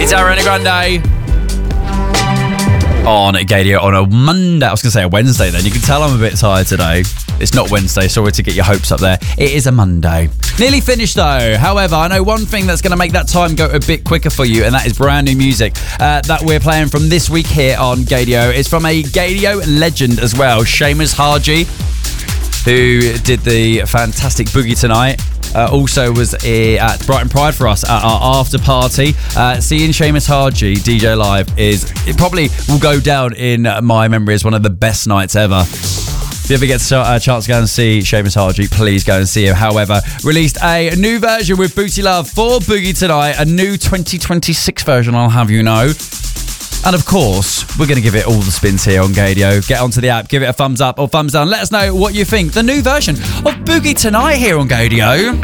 It's Ariana Grande on Gaydio on a Monday. I was going to say a Wednesday then. You can tell I'm a bit tired today. It's not Wednesday. Sorry to get your hopes up there. It is a Monday. Nearly finished though. However, I know one thing that's going to make that time go a bit quicker for you, and that is brand new music that we're playing from this week here on Gaydio. It's from a Gaydio legend as well, Seamus Haji, who did the fantastic Boogie Tonight. Also was at Brighton Pride for us at our after party. Seeing Seamus Haji DJ live it probably will go down in my memory as one of the best nights ever. If you ever get a chance to go and see Seamus Haji, please go and see him. However, released a new version with Booty Love for Boogie Tonight, a new 2026 version, I'll have you know. And of course, we're going to give it all the spins here on Gaydio. Get onto the app, give it a thumbs up or thumbs down. Let us know what you think. The new version of Boogie Tonight here on Gaydio.